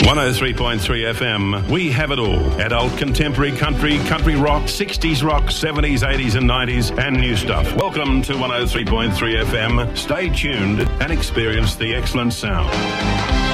103.3 FM. We have it all. Adult, contemporary, country rock, 60s rock, 70s, 80s and 90s, and new stuff. Welcome to 103.3 FM. Stay tuned and experience the excellent sound.